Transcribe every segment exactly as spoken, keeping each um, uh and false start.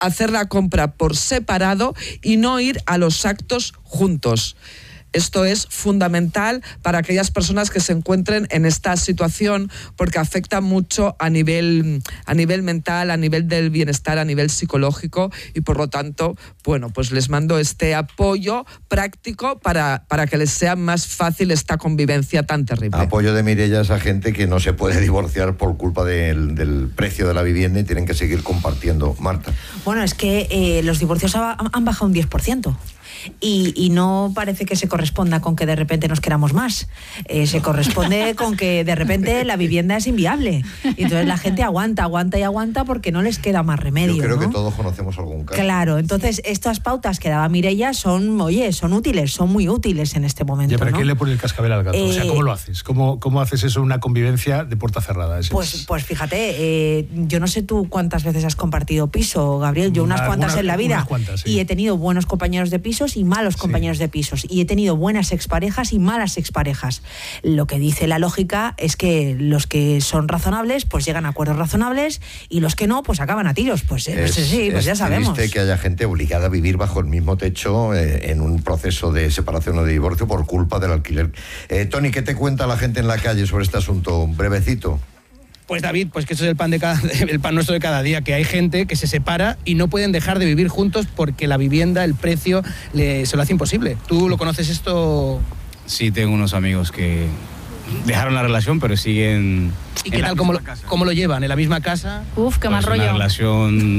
hacer la compra por separado y no ir a los actos juntos. Esto es fundamental para aquellas personas que se encuentren en esta situación, porque afecta mucho a nivel, a nivel mental, a nivel del bienestar, a nivel psicológico, y por lo tanto, bueno, pues les mando este apoyo práctico para, para que les sea más fácil esta convivencia tan terrible. Apoyo de Mireia a esa gente que no se puede divorciar por culpa del, del precio de la vivienda y tienen que seguir compartiendo. Marta. Bueno, es que eh, los divorcios ha, han bajado un diez por ciento. Y, y no parece que se corresponda con que de repente nos queramos más. Eh, se corresponde con que de repente la vivienda es inviable. Y entonces la gente aguanta, aguanta y aguanta porque no les queda más remedio. Yo creo, ¿no? que todos conocemos algún caso. Claro, entonces estas pautas que daba Mireia son, oye, son útiles, son muy útiles en este momento. Ya, pero ¿no? ¿quién le pone el cascabel al gato? Eh, o sea, ¿cómo lo haces? ¿Cómo, cómo haces eso, una convivencia de puerta cerrada? Ese pues, es... pues fíjate, eh, yo no sé tú cuántas veces has compartido piso, Gabriel, yo unas Una, cuantas una, en la vida. Cuantas, sí. Y he tenido buenos compañeros de pisos y malos compañeros sí. de pisos. Y he tenido buenas exparejas y malas exparejas. Lo que dice la lógica es que los que son razonables, pues llegan a acuerdos razonables, y los que no, pues acaban a tiros. Pues, eh, es, pues sí, pues ya sabemos. Es triste que haya gente obligada a vivir bajo el mismo techo eh, en un proceso de separación o de divorcio por culpa del alquiler. Eh, Tony, ¿qué te cuenta la gente en la calle sobre este asunto? Brevecito. Pues David, pues que eso es el pan de cada, el pan nuestro de cada día, que hay gente que se separa y no pueden dejar de vivir juntos porque la vivienda, el precio, le, se lo hace imposible. ¿Tú lo conoces esto? Sí, tengo unos amigos que dejaron la relación, pero siguen... ¿Y qué tal? ¿Cómo lo, ¿Cómo lo llevan? ¿En la misma casa? Uf, qué mal pues rollo. Una relación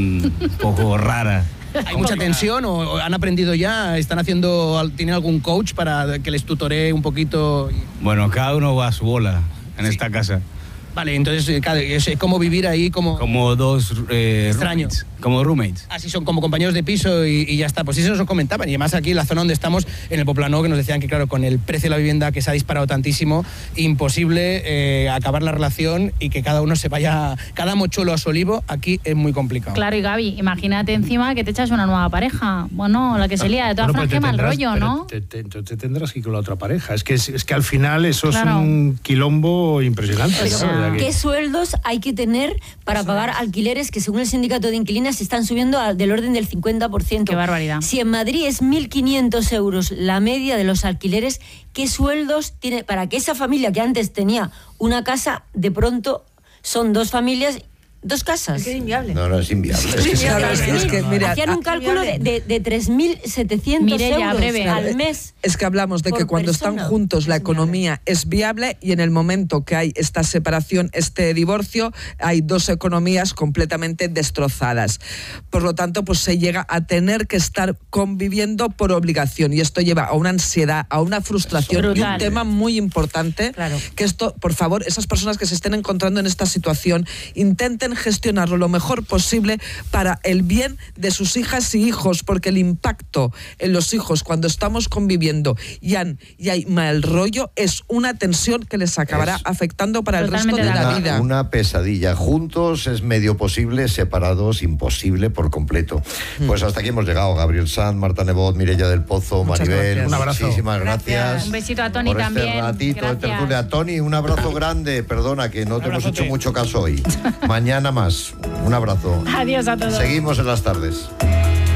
un poco rara. ¿Hay mucha tensión o han aprendido ya? ¿Están haciendo, tienen algún coach para que les tutoree un poquito? Bueno, cada uno va a su bola en sí. esta casa. Vale, entonces es como vivir ahí como... Como dos... Eh, extraños. Roommates, como roommates. Así son, como compañeros de piso y, y ya está. Pues eso nos comentaban. Y además aquí en la zona donde estamos, en el Poplano, que nos decían que claro, con el precio de la vivienda que se ha disparado tantísimo, imposible eh, acabar la relación y que cada uno se vaya, cada mochuelo a su olivo, aquí es muy complicado. Claro, y Gaby, imagínate encima que te echas una nueva pareja. Bueno, la que se lía, de todas bueno, formas, qué mal rollo, ¿no? Te, te, te, te tendrás que ir con la otra pareja. Es que, es, es que al final eso claro. es un quilombo impresionante. Pero, ¿no? ¿qué que... sueldos hay que tener para pagar alquileres que según el sindicato de inquilinas se están subiendo a, del orden del cincuenta por ciento? Qué barbaridad. Si en Madrid es mil quinientos euros la media de los alquileres, ¿qué sueldos tiene para que esa familia que antes tenía una casa, de pronto son dos familias... Dos casas. Es que es inviable. No, no, es inviable. Es que, claro, es que, es que mira, hacían un cálculo de, de, de tres mil setecientos euros breve. al mes. Es que hablamos de que cuando persona. están juntos la economía es viable, y en el momento que hay esta separación, este divorcio, hay dos economías completamente destrozadas. Por lo tanto, pues se llega a tener que estar conviviendo por obligación, y esto lleva a una ansiedad, a una frustración, y un tema muy importante, claro. que esto, por favor, esas personas que se estén encontrando en esta situación, intenten gestionarlo lo mejor posible para el bien de sus hijas y hijos, porque el impacto en los hijos cuando estamos conviviendo y, han, y hay mal rollo es una tensión que les acabará es afectando para Totalmente el resto de la vida. Una, una pesadilla. Juntos es medio posible, separados imposible por completo. Mm. Pues hasta aquí hemos llegado. Gabriel Sanz, Marta Nebot, Mireia del Pozo, Muchas Maribel. Gracias. Un abrazo. Muchísimas gracias. gracias. Un besito a Tony por también. Este ratito gracias. de tertulia. Tony, un abrazo grande. Perdona que no te hemos hecho mucho caso hoy. Mañana más. Un abrazo. Adiós a todos. Seguimos en las tardes.